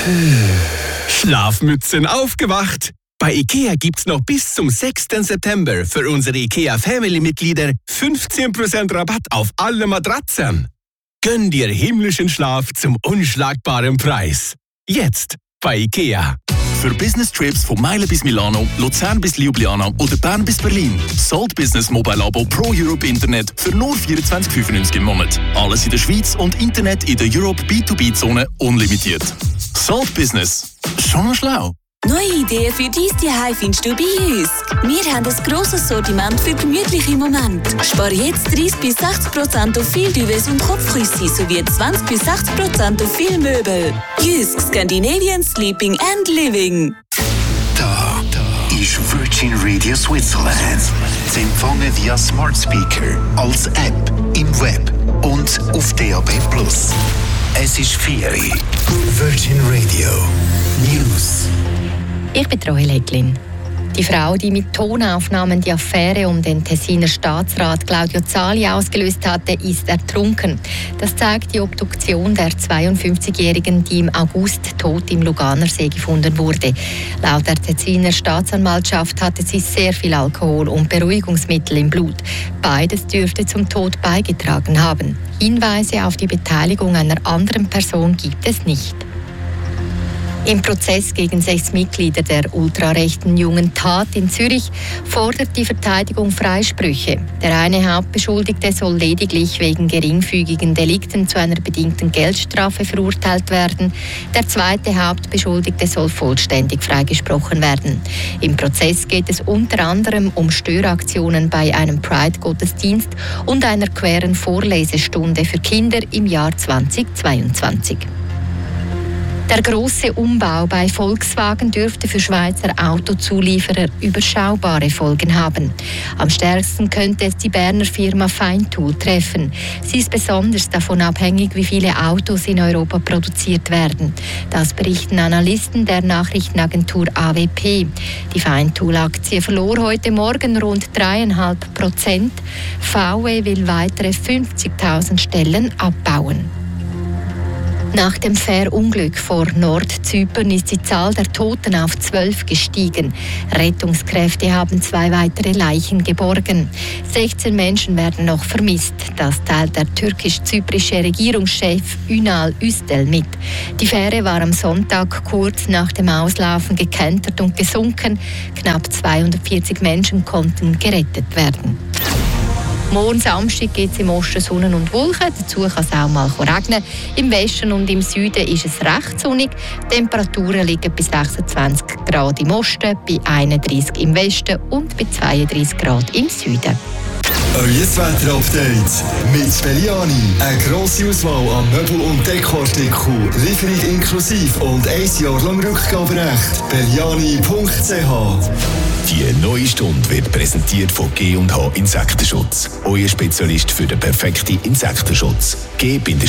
Schlafmützen aufgewacht! Bei IKEA gibt's noch bis zum 6. September für unsere IKEA Family-Mitglieder 15% Rabatt auf alle Matratzen. Gönn dir himmlischen Schlaf zum unschlagbaren Preis. Jetzt bei IKEA. Für Business-Trips von Meilen bis Milano, Luzern bis Ljubljana oder Bern bis Berlin. Salt Business Mobile Abo Pro Europe Internet für nur 24,95 im Monat. Alles in der Schweiz und Internet in der Europe B2B-Zone unlimitiert. Salt Business. Schon mal schlau. Neue Ideen für dein Zuhause findest du bei uns. Wir haben ein grosses Sortiment für gemütliche Momente. Spare jetzt 30-60% auf viel Duvet und Kopfkissen sowie 20-60% auf viel Möbel. Jysk Scandinavian Sleeping and Living. Da ist Virgin Radio Switzerland. Zu empfangen via Smart Speaker, als App, im Web und auf DAB+. Es ist 4 Uhr. Virgin Radio News. Ich bin Roy Leglin. Die Frau, die mit Tonaufnahmen die Affäre um den Tessiner Staatsrat Claudio Zali ausgelöst hatte, ist ertrunken. Das zeigt die Obduktion der 52-Jährigen, die im August tot im Luganersee gefunden wurde. Laut der Tessiner Staatsanwaltschaft hatte sie sehr viel Alkohol und Beruhigungsmittel im Blut. Beides dürfte zum Tod beigetragen haben. Hinweise auf die Beteiligung einer anderen Person gibt es nicht. Im Prozess gegen 6 Mitglieder der ultrarechten Jungen Tat in Zürich fordert die Verteidigung Freisprüche. Der eine Hauptbeschuldigte soll lediglich wegen geringfügigen Delikten zu einer bedingten Geldstrafe verurteilt werden. Der zweite Hauptbeschuldigte soll vollständig freigesprochen werden. Im Prozess geht es unter anderem um Störaktionen bei einem Pride-Gottesdienst und einer queeren Vorlesestunde für Kinder im Jahr 2022. Der grosse Umbau bei Volkswagen dürfte für Schweizer Autozulieferer überschaubare Folgen haben. Am stärksten könnte es die Berner Firma Feintool treffen. Sie ist besonders davon abhängig, wie viele Autos in Europa produziert werden. Das berichten Analysten der Nachrichtenagentur AWP. Die Feintool-Aktie verlor heute Morgen rund 3,5%. VW will weitere 50.000 Stellen abbauen. Nach dem Fährunglück vor Nordzypern ist die Zahl der Toten auf 12 gestiegen. Rettungskräfte haben 2 weitere Leichen geborgen. 16 Menschen werden noch vermisst. Das teilt der türkisch-zyprische Regierungschef Ünal Üstel mit. Die Fähre war am Sonntag kurz nach dem Auslaufen gekentert und gesunken. Knapp 240 Menschen konnten gerettet werden. Morgen Samstag geht es im Osten Sonne und Wolken. Dazu kann es auch mal regnen. Im Westen und im Süden ist es recht sonnig. Die Temperaturen liegen bei 26 Grad im Osten, bei 31 im Westen und bei 32 Grad im Süden. Euer Wetter-Update mit Belliani. Eine grosse Auswahl an Möbel- und Dekoartikeln. Lieferung inklusive und 1 Jahr lang Rückgaberecht. Belliani.ch. Die neue Stunde wird präsentiert von G&H Insektenschutz. Euer Spezialist für den perfekten Insektenschutz. G-H.ch.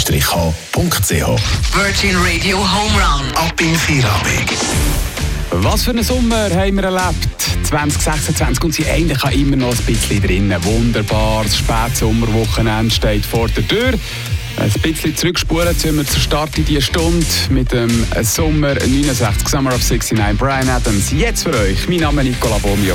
Virgin Radio Home Run. Ab in Feierabend. Was für einen Sommer haben wir erlebt? 2026 und sind eigentlich auch immer noch ein bisschen drin. Wunderbar, das Spätsommerwochenende steht vor der Tür. Ein bisschen zurückspulen, sind wir zur Start in diese Stunde mit dem Sommer 69 Summer of 69 Bryan Adams. Jetzt für euch, mein Name ist Nicola Bomio.